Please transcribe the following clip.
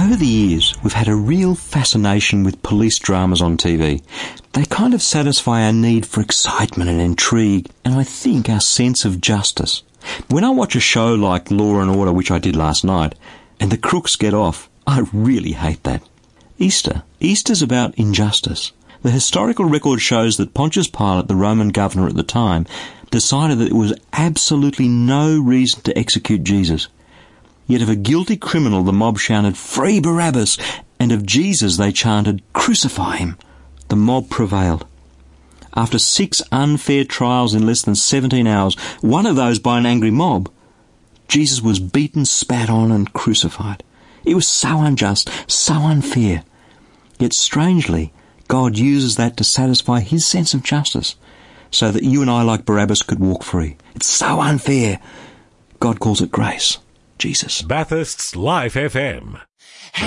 Over the years, we've had a real fascination with police dramas on TV. They kind of satisfy our need for excitement and intrigue, and I think our sense of justice. When I watch a show like Law and Order, which I did last night, and the crooks get off, I really hate that. Easter's about injustice. The historical record shows that Pontius Pilate, the Roman governor at the time, decided that there was absolutely no reason to execute Jesus. Yet of a guilty criminal the mob shouted, "Free Barabbas!" and of Jesus they chanted, "Crucify him!" The mob prevailed. After 6 unfair trials in less than 17 hours, one of those by an angry mob, Jesus was beaten, spat on and crucified. It was so unjust, so unfair. Yet strangely, God uses that to satisfy his sense of justice, so that you and I, like Barabbas, could walk free. It's so unfair. God calls it grace. Jesus. Bathurst's Life FM.